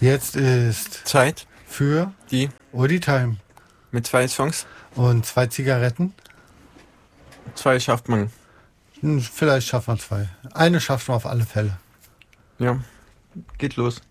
Jetzt ist Zeit für die Oldie Time mit 2 Songs. und 2 Zigaretten. 2 schafft man. Vielleicht schaffen wir 2. Eine schaffen wir auf alle Fälle. Ja, geht los.